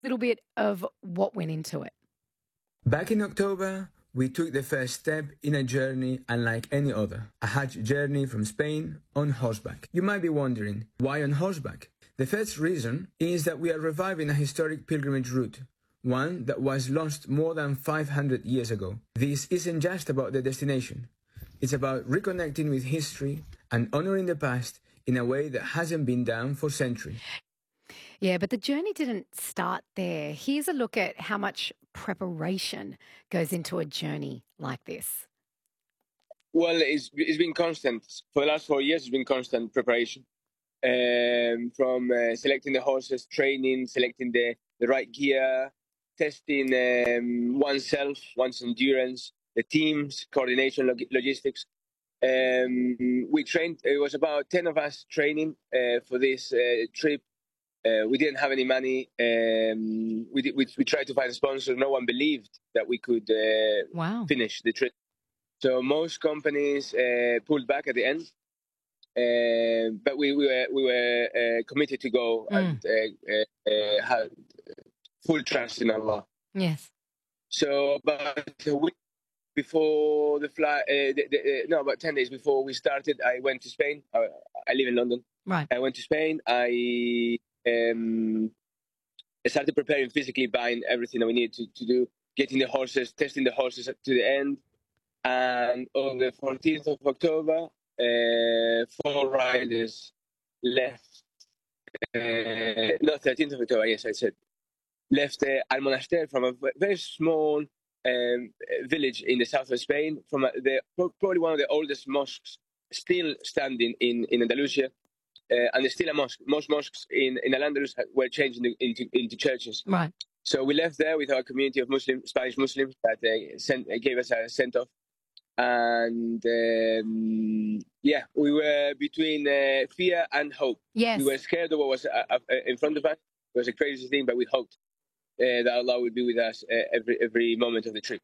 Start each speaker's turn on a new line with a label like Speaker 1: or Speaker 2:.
Speaker 1: Little bit of what went into it.
Speaker 2: Back in October, we took the first step in a journey unlike any other, a Hajj journey from Spain on horseback. You might be wondering, why on horseback? The first reason is that we are reviving a historic pilgrimage route, one that was lost more than 500 years ago. This isn't just about the destination. It's about reconnecting with history and honoring the past in a way that hasn't been done for centuries.
Speaker 1: Yeah, but the journey didn't start there. Here's a look at how much preparation goes into a journey like this.
Speaker 3: Well, it's been constant for the last 4 years. It's been constant preparation, from selecting the horses, training, selecting the right gear, testing oneself, one's endurance, the teams, coordination, logistics. We trained. It was about 10 of us training for this trip. We didn't have any money. We tried to find a sponsor. No one believed that we could
Speaker 1: Wow.
Speaker 3: finish the trip. So most companies pulled back at the end, but we were committed to go and had full trust in Allah.
Speaker 1: Yes.
Speaker 3: So about a week before the flight, about 10 days before we started, I went to Spain. I live in London.
Speaker 1: Right.
Speaker 3: I went to Spain. I started preparing physically, buying everything that we needed to do, getting the horses, testing the horses up to the end. And on the 14th of October, 4 riders left. No, 13th of October, yes, I said. Left Almonaster from a very small village in the south of Spain, from probably one of the oldest mosques still standing in Andalusia. And there's still a mosque. Most mosques in Al-Andalus were changed into churches.
Speaker 1: Right.
Speaker 3: So we left there with our community of Spanish Muslims that gave us a send-off. And we were between fear and hope.
Speaker 1: Yes.
Speaker 3: We were scared of what was in front of us. It was a crazy thing, but we hoped that Allah would be with us every moment of the trip.